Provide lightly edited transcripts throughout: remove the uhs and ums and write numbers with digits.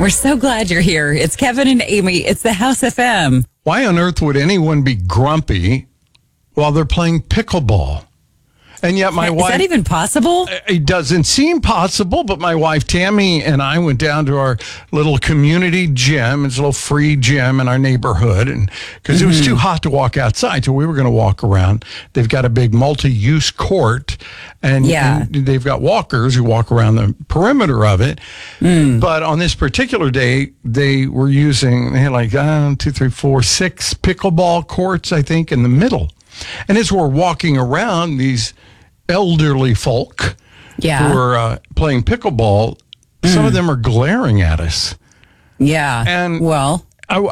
We're so glad you're here. It's Kevin and Amy. It's the House FM. Why on earth would anyone be grumpy while they're playing pickleball? And yet my wife... Is that even possible? It doesn't seem possible, but my wife Tammy and I went down to our little community gym. It's a little free gym in our neighborhood, and because it was too hot to walk outside, so we were going to walk around. They've got a big multi-use court, and they've got walkers who walk around the perimeter of it. But on this particular day, they were using, they had like 6 pickleball courts, I think, in the middle. And as we're walking around, these elderly folk who are playing pickleball, some of them are glaring at us. Yeah. And well,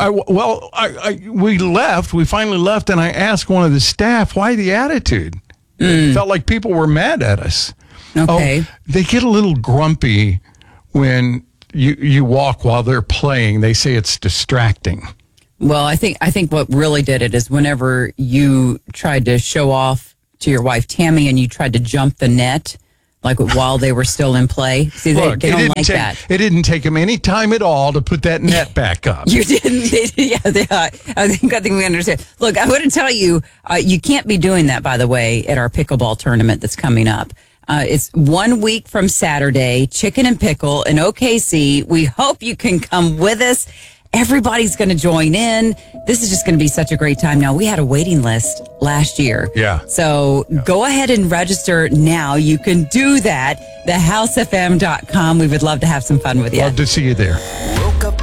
we left. We finally left, and I asked one of the staff, why the attitude? It felt like people were mad at us. Okay. Oh, they get a little grumpy when you walk while they're playing. They say it's distracting. Well, I think what really did it is whenever you tried to show off to your wife Tammy and you tried to jump the net, like while they were still in play. See, Look, they don't like that. It didn't take them any time at all to put that net back up. You didn't. I think we understand. Look, I want to tell you, you can't be doing that, by the way, at our pickleball tournament that's coming up. It's 1 week from Saturday, Chicken and Pickle in OKC. We hope you can come with us. Everybody's going to join in. This is just going to be such a great time. Now, we had a waiting list last year. Yeah. So go ahead and register now. You can do that. TheHouseFM.com. We would love to have some fun with you. Love to see you there.